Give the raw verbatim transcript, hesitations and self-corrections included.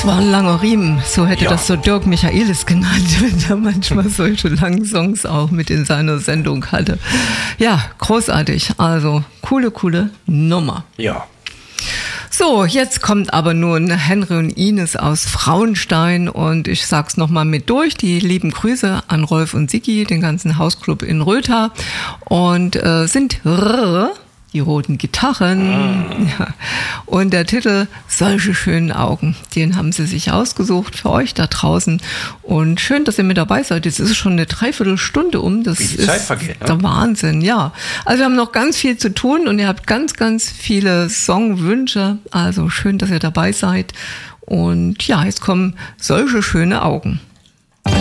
Das war ein langer Riemen, so hätte Ja. das so Dirk Michaelis genannt, wenn er manchmal solche langen Songs auch mit in seiner Sendung hatte. Ja, großartig, also coole, coole Nummer. Ja. So, jetzt kommt aber nun Henry und Ines aus Frauenstein und ich sag's nochmal mit durch, die lieben Grüße an Rolf und Sigi, den ganzen Hausclub in Rötha und äh, sind R, die roten Gitarren. Ja. Und der Titel Solche schönen Augen, den haben sie sich ausgesucht für euch da draußen. Und schön, dass ihr mit dabei seid. Jetzt ist es schon eine Dreiviertelstunde um. Das Wie die ist Zeit vergeht, ne? der Wahnsinn, ja. Also wir haben noch ganz viel zu tun und ihr habt ganz, ganz viele Songwünsche. Also schön, dass ihr dabei seid. Und ja, jetzt kommen Solche schöne Augen.